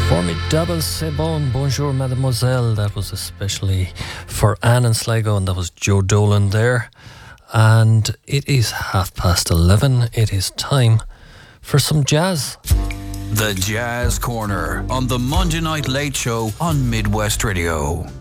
Formidable, c'est bon, bonjour mademoiselle. That was especially for Anne and Sligo, and that was Joe Dolan there. And it is 11:30. It is time for some jazz. The Jazz Corner on the Monday Night Late Show on Midwest Radio.